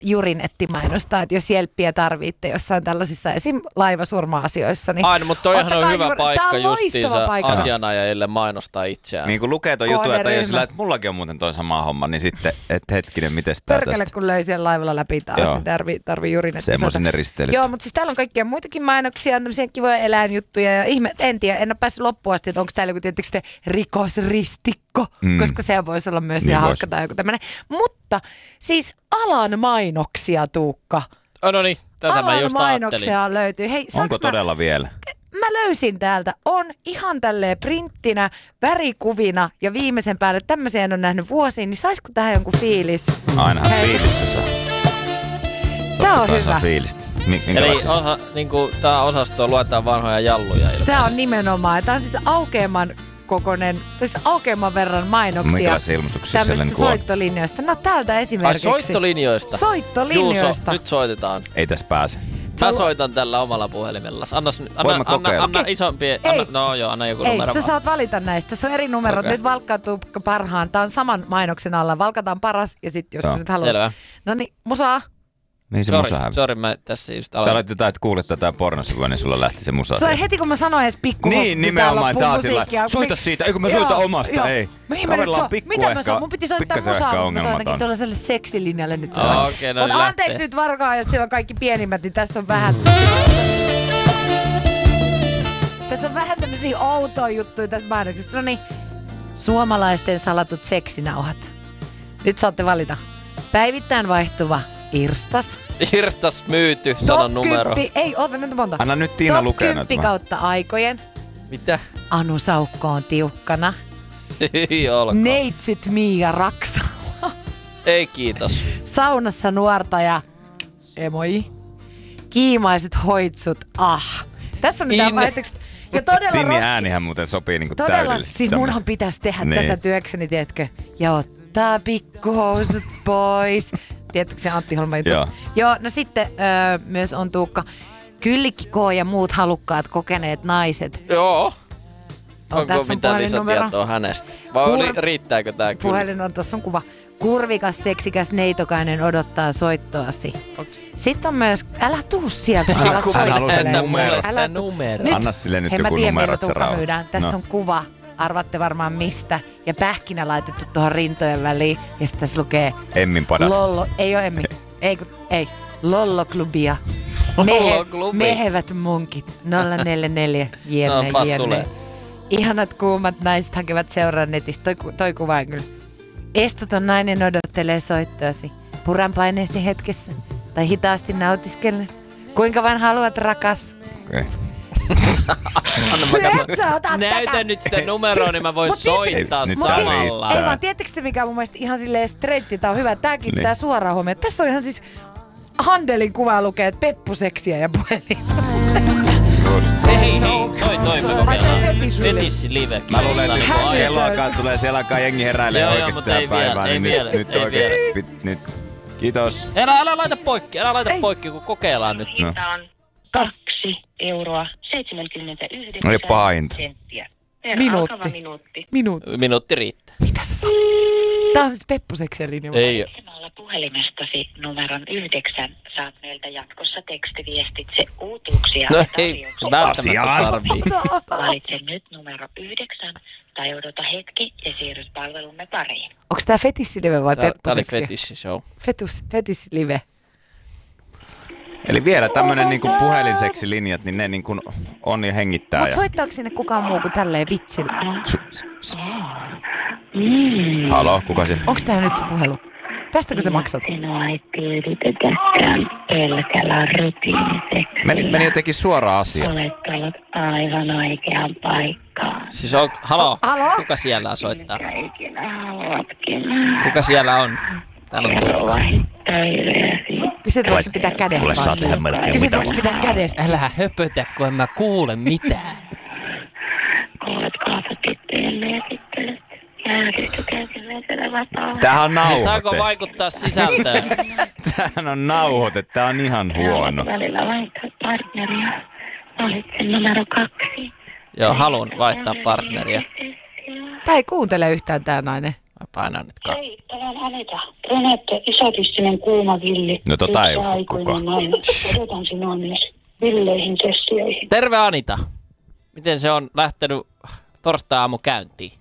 Jurinetti mainostaa, että jos jelppiä tarvitte jossain tällaisissa esim. Laivasurma-asioissa. Niin aina, mutta toihan on hyvä paikka justiinsa paikka. asianajajille mainostaa itseään. Niin kun lukee ton jutun, että jos sillä, että mullakin on muuten toi sama homma, niin sitten, että hetkinen, miten tää tästä? Perkele, kun löi siellä laivalla läpi taas, niin tarvii Jurinetti. Semmoisen risteilyt. Joo, mutta siis täällä on kaikkia muitakin mainoksia, tämmöisiä kivoja eläinjuttuja ja en tiedä, en ole päässyt loppuun asti, että onko täällä joku tietysti rikosristikko, koska se voisi olla myös ihan hauska tai joku tämmöinen. Mutta siis alan mainoksia, Tuukka. No niin, tätä mä just ajattelin. Mainoksia löytyy. Hei, onko todella vielä? Mä löysin täältä. On ihan tälleen printtinä, värikuvina ja viimeisen päälle. Tämmöisiä en ole nähnyt vuosiin, niin saisiko tähän jonkun fiilis? Ainahan fiilistä saa. Tää on hyvä. Fiilistä. Eli tää osasto luetaan vanhoja jalluja ilmeisesti. Tää on nimenomaan. Tää on siis aukeaman kokoinen, siis aukeaman verran mainoksia. Minkälaisia ilmoituksia siellä tämmöistä soittolinjoista. No täältä esimerkiksi. Soittolinjoista? Soittolinjoista. Juuso, nyt soitetaan. Ei tässä pääse. Mä soitan tällä omalla puhelimella. Anna isompi. Anna joku numero. Sä saat valita näistä. Tässä on eri numerot. Okay. Nyt valkkautuu parhaan. Tää on saman mainoksen alla. Valkataan paras ja sit jos sä nyt haluat. Selvä. No niin, musaa. Niin se musa hävi. Sori, mä tässä just aloin. Sä olet jotain, että kuulit tätä pornossa, niin sulla lähti se musa. Se on heti kun mä sanoin edes pikkuhossa. Niin, nimenomaan taas sillä. Soita siitä, eikö mä soita omasta, joo. ei. Kaverilla on mitä mä mun piti soittaa musaa, mutta mä soitankin tuollaiselle seksilinjalle nyt. Okei, no niin lähtee. Anteeksi nyt varkaa, jos siellä on kaikki pienimmät, niin tässä on vähän. Tässä on vähän tämmöisiä outoja juttuja tässä mainoksessa. No niin, suomalaisten salatut seksinauhat. Nyt saatte valita. Päivittäin vaihtuva Irstas. Irstas myyty, sano numero. Ei, oota nyt monta. Anna nyt Tiina lukea Top 10 kautta aikojen. Mitä? Anu Saukko on tiukkana. Hyi olkoon. Neitsyt Miia Raksala. Ei kiitos. Saunassa nuortaja. Emoi. Kiimaiset hoitsut. Tässä on mitään vaihteeksi. Ja todella Tinnin äänihän muuten sopii niinku täydellisesti. Siis munhan pitäisi tehdä tätä työkseni, tiedätkö? Ja ottaa pikkuhousut pois. Tiedätkö se Antti Holma juttu? Joo, no sitten myös on Tuukka. Kyllikki K ja muut halukkaat kokeneet naiset. Joo. Onko mitään lisätietoa hänestä? Vai riittääkö tää kyllä? Puhelin on, tossa on kuva. Kurvikas, seksikäs, neitokainen odottaa soittoasi. Okay. Sitten on myös, älä tuu sieltä, kun alat soittelemaan. Anna sille nyt joku numero, että se myydään. Tässä on kuva. Arvatte varmaan mistä. Ja pähkinä laitettu tuohon rintojen väliin. Ja sitten tässä lukee Emmin padat. Lollo, ei ole Emmin. Ei. Lollo-klubia. Mehevät munkit. 044. Jenne. Ihanat kuumat naiset hakevat seuraa netistä. Toi kuva on kyllä. Estoton nainen odottelee soittoasi. Puran paineesi hetkessä. Tai hitaasti nautiskellen. Kuinka vain haluat, rakas. Okei. Näytä nyt sitä numeroa, niin mä voin soittaa samalla. Ei vaan, tiedättekö te mikä on mun mielestä ihan silleen streitti, tää on hyvä, tää kiinnittää suoraan huomioon. Tässä on ihan siis Handelin kuva lukee, että peppuseksiä ja puhelin. Hei, toi me kokeillaan. Fetissi-live. Mä luulen, että kello alkaa, tulee siellä alkaa jengi heräilee oikeesti tää päivää. Nyt oikeesti, nyt. Kiitos. Älä laita poikki, kun kokeillaan nyt. Hinta on 2 euroa 79 No ei paha hinta. senttiä. Minuutti riittää. Mitä sä sanot? Tää on siis peppuseksiä linja. Ei. Valitsemalla puhelimestasi numeron 9 saat meiltä jatkossa tekstiviestitse uutuuksia ja tarjouksia. Valitse nyt numero 9 tai odota hetki ja siirryt palvelumme pariin. Onks tää fetissi-live vai peppuseksiä? Tää oli fetissi-show. Fetissi-live. Eli vielä tämmönen niinku puhelinseksilinjat, niin ne niinku on ja hengittää. Mut soittaako sinne kukaan muu kuin tälleen vitsillä? Halo, kuka siellä? Onks tää nyt se puhelu? Tästäkö sä maksat? Sinua ei tyydytetäkään pelkällä rutiiniseksillä. Meni jotenkin suoraan asiaan. Olet tullut aivan oikeaan paikkaan. Siis halo? Kuka siellä soittaa? Mikä ikinä haluatkin. Kuka siellä on? Täällä on Tuukka. Kysyt, voiko pitää kädestä? Mulle saa tehdä melkein Kysyt, voiko pitää kädestä? Älä höpötä, kun en mä kuule mitään. Kuulet kaapatyttöjen mietittelyt. Tämähän on nauhoite. Saako vaikuttaa sisältöön? Tämähän on nauhoite. Tää on ihan huono. Välillä vaihtaa partneria. Valitse numero 2. Joo, haluan vaihtaa partneria. Tää ei kuuntele yhtään tää nainen. painaa nyt Hei, täällä on Anita. Brunette, isotistinen kuuma villi. No tota ei usko kukaan. Odotan sinua myös villeihin sessioihin. Terve Anita. Miten se on lähtenyt torstai-aamu käyntiin?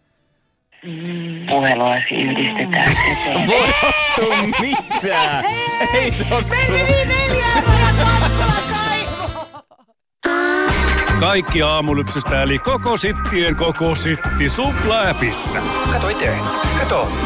Puheluasi yhdistetään. Tottu mitä? Ei tottu. Kaikki aamulypsystä eli koko sittien koko sitti Supla-äpissä. Kato itse. Kato.